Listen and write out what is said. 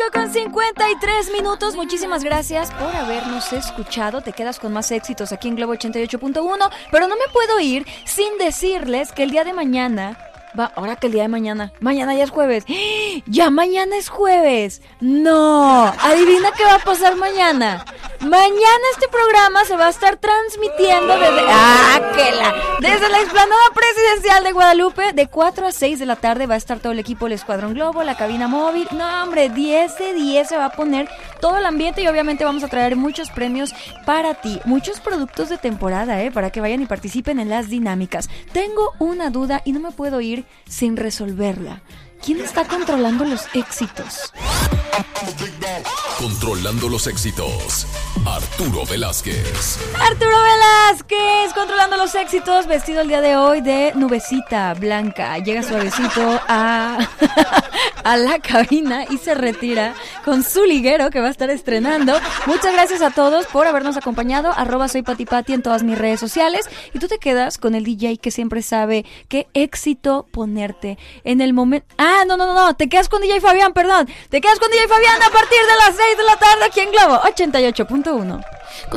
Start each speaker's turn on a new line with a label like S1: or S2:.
S1: 8:53. Muchísimas gracias por habernos escuchado. Te quedas con más éxitos aquí en Globo 88.1. Pero no me puedo ir sin decirles que el día de mañana... Ahora que el día de mañana ya es jueves. ¡Ya mañana es jueves! ¡No! Adivina qué va a pasar mañana. Mañana este programa se va a estar transmitiendo desde la explanada presidencial de Guadalupe. De 4 a 6 de la tarde va a estar todo el equipo del Escuadrón Globo, la cabina móvil. No, hombre, 10 de 10 se va a poner todo el ambiente y obviamente vamos a traer muchos premios para ti. Muchos productos de temporada, para que vayan y participen en las dinámicas. Tengo una duda y no me puedo ir sin resolverla. ¿Quién está controlando los éxitos?
S2: Controlando los éxitos, Arturo Velázquez.
S1: Arturo Velázquez, controlando los éxitos, vestido el día de hoy de nubecita blanca. Llega suavecito a la cabina y se retira con su liguero que va a estar estrenando. Muchas gracias a todos por habernos acompañado. @soypatipati en todas mis redes sociales. Y tú te quedas con el DJ que siempre sabe qué éxito ponerte en el momento. No, te quedas con DJ Fabián, perdón. Te quedas con DJ Fabián a partir de las 6 de la tarde aquí en Globo 88.1.